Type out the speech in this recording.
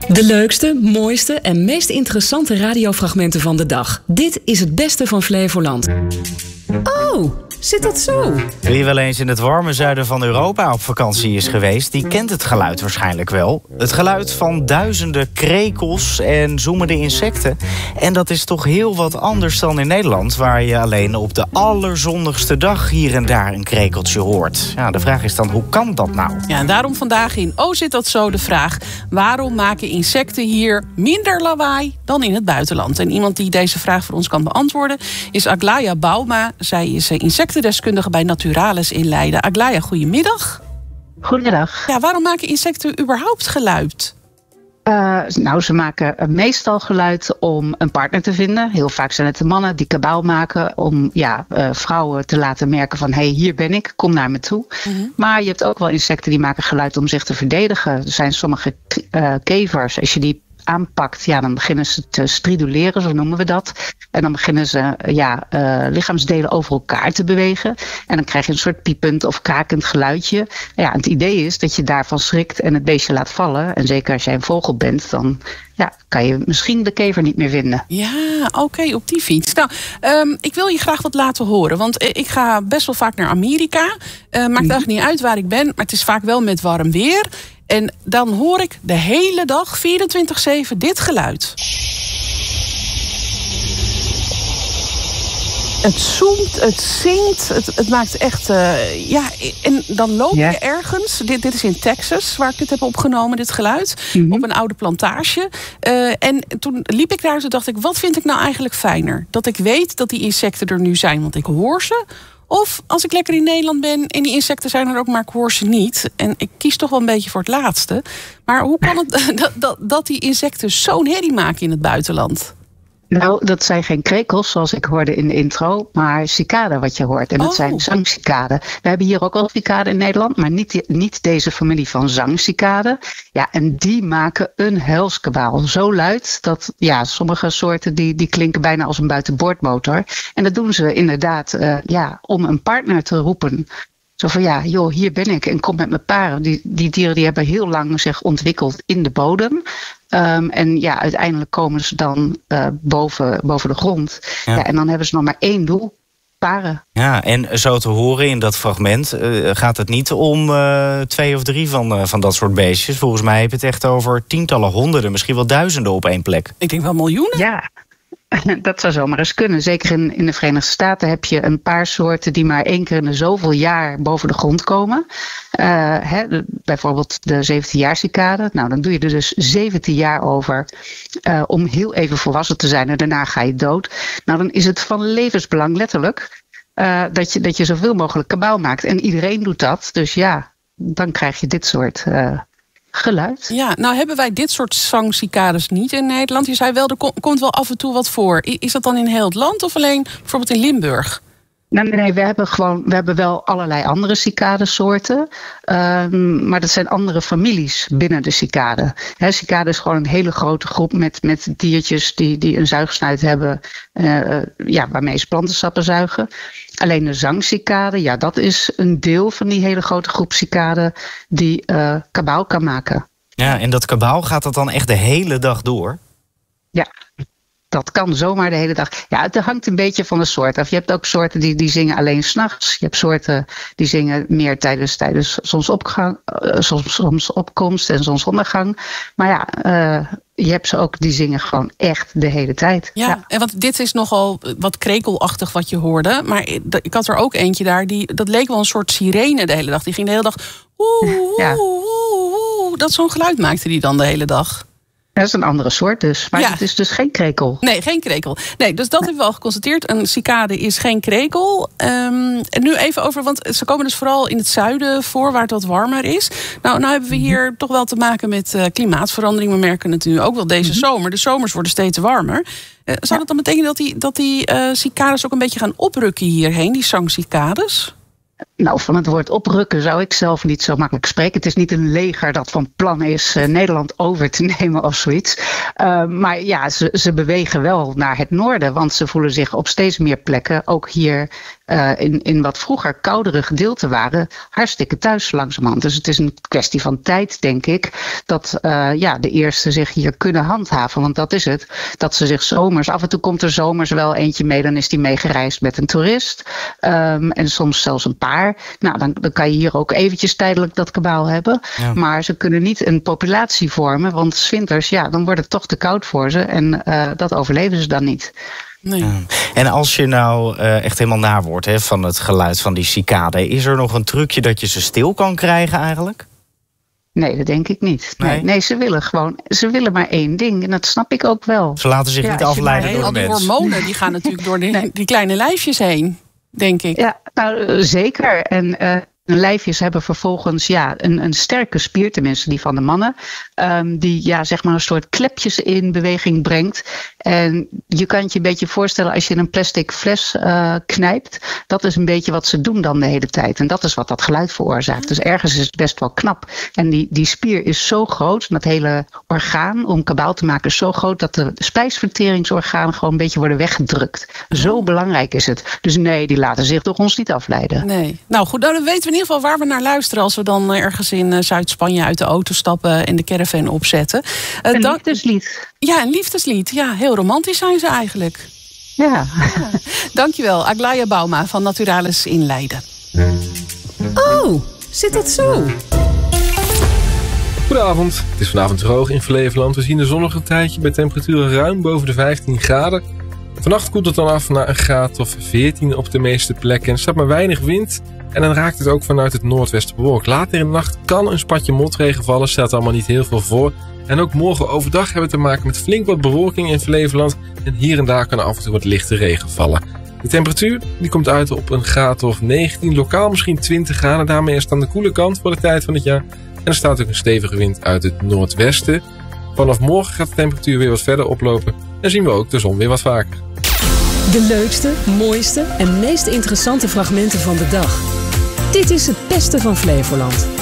De leukste, mooiste en meest interessante radiofragmenten van de dag. Dit is het beste van Flevoland. Oh, zit dat zo? Wie wel eens in het warme zuiden van Europa op vakantie is geweest, die kent het geluid waarschijnlijk wel. Het geluid van duizenden krekels en zoemende insecten. En dat is toch heel wat anders dan in Nederland, waar je alleen op de allerzonnigste dag hier en daar een krekeltje hoort. Ja, de vraag is dan, hoe kan dat nou? Ja, en daarom vandaag in Oh, zit dat zo? De vraag: waarom maken insecten hier minder lawaai dan in het buitenland? En iemand die deze vraag voor ons kan beantwoorden is Aglaya Bauma. Zij is insectendeskundige bij Naturalis in Leiden. Aglaya, goedemiddag. Goedemiddag. Ja, waarom maken insecten überhaupt geluid? Ze maken meestal geluid om een partner te vinden. Heel vaak zijn het de mannen die kabaal maken om vrouwen te laten merken van hey, hier ben ik, kom naar me toe. Mm-hmm. Maar je hebt ook wel insecten die maken geluid om zich te verdedigen. Er zijn sommige kevers, als je die aanpakt, dan beginnen ze te striduleren, zo noemen we dat. En dan beginnen ze lichaamsdelen over elkaar te bewegen. En dan krijg je een soort piepend of krakend geluidje. Ja, het idee is dat je daarvan schrikt en het beestje laat vallen. En zeker als jij een vogel bent, dan kan je misschien de kever niet meer vinden. Ja, oké, op die fiets. Nou, ik wil je graag wat laten horen. Want ik ga best wel vaak naar Amerika. Maakt eigenlijk niet uit waar ik ben, maar het is vaak wel met warm weer. En dan hoor ik de hele dag, 24/7, dit geluid. Het zoemt, het zingt, het maakt echt... en dan loop je ergens. Dit is in Texas, waar ik dit heb opgenomen, dit geluid. Mm-hmm. Op een oude plantage. En toen liep ik daar en dacht ik, wat vind ik nou eigenlijk fijner? Dat ik weet dat die insecten er nu zijn, want ik hoor ze. Of als ik lekker in Nederland ben en die insecten zijn er ook, maar ik hoor ze niet. En ik kies toch wel een beetje voor het laatste. Maar hoe kan het dat die insecten zo'n herrie maken in het buitenland? Nou, dat zijn geen krekels, zoals ik hoorde in de intro, maar cicaden wat je hoort. En dat zijn zangcicaden. We hebben hier ook al cicaden in Nederland, maar niet deze familie van zangcicaden. Ja, en die maken een helskabaal. Zo luid dat sommige soorten die klinken bijna als een buitenboordmotor. En dat doen ze inderdaad om een partner te roepen. Zo van hier ben ik en kom met mijn paren. Die dieren die hebben heel lang zich ontwikkeld in de bodem. Uiteindelijk komen ze dan boven de grond. Ja, en dan hebben ze nog maar één doel. Paren. Ja, en zo te horen in dat fragment gaat het niet om 2 of 3 van dat soort beestjes. Volgens mij heb je het echt over tientallen, honderden, misschien wel duizenden op één plek. Ik denk wel miljoenen. Ja. Dat zou zomaar eens kunnen. Zeker in de Verenigde Staten heb je een paar soorten die maar 1 keer in de zoveel jaar boven de grond komen. Bijvoorbeeld de 17-jaar-cicade. Nou, dan doe je er dus 17 jaar over om heel even volwassen te zijn en daarna ga je dood. Nou, dan is het van levensbelang letterlijk dat je zoveel mogelijk kabaal maakt. En iedereen doet dat. Dus dan krijg je dit soort geluid. Ja, nou hebben wij dit soort zangcicades niet in Nederland. Je zei wel, er komt wel af en toe wat voor. Is dat dan in heel het land of alleen bijvoorbeeld in Limburg? Nee, we hebben wel allerlei andere cicadesoorten. Maar dat zijn andere families binnen de cicade. Cicade is gewoon een hele grote groep met diertjes die een zuigsnuit hebben, waarmee ze plantensappen zuigen. Alleen de zangcicade, dat is een deel van die hele grote groep cicaden die kabaal kan maken. Ja, en dat kabaal, gaat dat dan echt de hele dag door? Ja. Dat kan zomaar de hele dag. Ja, het hangt een beetje van de soort af. Je hebt ook soorten die zingen alleen 's nachts. Je hebt soorten die zingen meer tijdens zonsopkomst en zonsondergang. Maar je hebt ze ook die zingen gewoon echt de hele tijd. Ja, en want dit is nogal wat krekelachtig wat je hoorde. Maar ik had er ook eentje daar, dat leek wel een soort sirene de hele dag. Die ging de hele dag dat zo'n geluid maakte die dan de hele dag. Dat is een andere soort dus. Maar het is dus geen krekel. Nee, geen krekel. Nee, dus dat hebben we al geconstateerd. Een cicade is geen krekel. En nu even over, want ze komen dus vooral in het zuiden voor, waar het wat warmer is. Nou hebben we hier toch wel te maken met klimaatverandering. We merken het nu ook wel deze zomer. De zomers worden steeds warmer. Zou dat dan betekenen dat die cicades ook een beetje gaan oprukken hierheen, die zangcicades? Nou, van het woord oprukken zou ik zelf niet zo makkelijk spreken. Het is niet een leger dat van plan is Nederland over te nemen of zoiets. Maar ja, ze bewegen wel naar het noorden. Want ze voelen zich op steeds meer plekken, ook hier in wat vroeger koudere gedeelten waren, hartstikke thuis langzamerhand. Dus het is een kwestie van tijd, denk ik, dat de eersten zich hier kunnen handhaven. Want dat is het. Dat ze zich zomers, af en toe komt er zomers wel eentje mee, dan is die meegereisd met een toerist. En soms zelfs een paar. Nou, dan kan je hier ook eventjes tijdelijk dat kabaal hebben. Ja. Maar ze kunnen niet een populatie vormen, want 's winters, dan wordt het toch te koud voor ze. En dat overleven ze dan niet. Nee. Ja. En als je nou echt helemaal naar wordt van het geluid van die cicaden, is er nog een trucje dat je ze stil kan krijgen eigenlijk? Nee, dat denk ik niet. Nee, ze willen maar één ding. En dat snap ik ook wel. Ze laten zich niet afleiden door de mens. Al die hormonen die gaan natuurlijk door die kleine lijfjes heen, denk ik. Ja, nou zeker. En lijfjes hebben vervolgens een sterke spier, tenminste die van de mannen, die zeg maar een soort klepjes in beweging brengt. En je kan het je een beetje voorstellen als je een plastic fles knijpt. Dat is een beetje wat ze doen dan de hele tijd. En dat is wat dat geluid veroorzaakt. Dus ergens is het best wel knap. En die spier is zo groot, dat hele orgaan om kabaal te maken is zo groot, dat de spijsverteringsorganen gewoon een beetje worden weggedrukt. Zo belangrijk is het. Dus nee, die laten zich door ons niet afleiden. Nee. Nou goed, dan weten we in ieder geval waar we naar luisteren als we dan ergens in Zuid-Spanje uit de auto stappen en de caravan opzetten. Een liefdeslied. Ja, een liefdeslied. Ja, heel romantisch zijn ze eigenlijk. Ja. Dankjewel, Aglaia Bauma van Naturalis in Leiden. Oh, zit dat zo? Goedenavond, het is vanavond droog in Flevoland. We zien de zonnige tijdje bij temperaturen ruim boven de 15 graden. Vannacht koelt het dan af naar een graad of 14 op de meeste plekken. Er staat maar weinig wind en dan raakt het ook vanuit het noordwesten bewolkt. Later in de nacht kan een spatje motregen vallen, stelt allemaal niet heel veel voor. En ook morgen overdag hebben we te maken met flink wat bewolking in Flevoland. En hier en daar kan af en toe wat lichte regen vallen. De temperatuur die komt uit op een graad of 19, lokaal misschien 20 graden. Daarmee is het aan de koele kant voor de tijd van het jaar. En er staat ook een stevige wind uit het noordwesten. Vanaf morgen gaat de temperatuur weer wat verder oplopen. En zien we ook de zon weer wat vaker. De leukste, mooiste en meest interessante fragmenten van de dag. Dit is het beste van Flevoland.